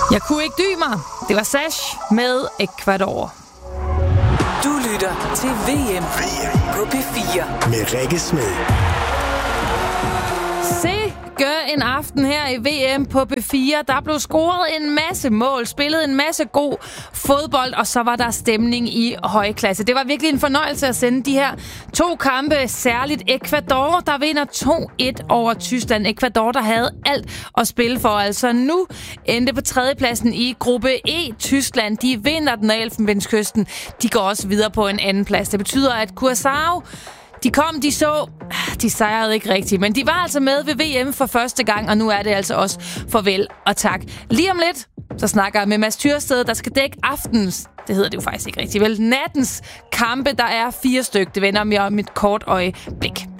Jeg kunne ikke dy mig. Det var Sash med Ecuador. Du lytter til VM på P4 med Rikke Smed. Gør en aften her i VM på P4. Der blev scoret en masse mål, spillet en masse god fodbold, og så var der stemning i højklasse. Det var virkelig en fornøjelse at sende de her 2 kampe, særligt Ecuador, der vinder 2-1 over Tyskland. Ecuador, der havde alt at spille for. Altså nu endte på 3. pladsen i gruppe E. Tyskland, de vinder den af Elfenbenskysten. De går også videre på en anden plads. Det betyder, at Curaçao, de sejrede ikke rigtigt, men de var altså med ved VM for første gang, og nu er det altså også farvel og tak. Lige om lidt, så snakker jeg med Mads Tyrsted, der skal dække aftens, det hedder det jo faktisk ikke rigtigt, vel, nattens kampe, der er 4 stykker. Det vender mig om et kort øjeblik.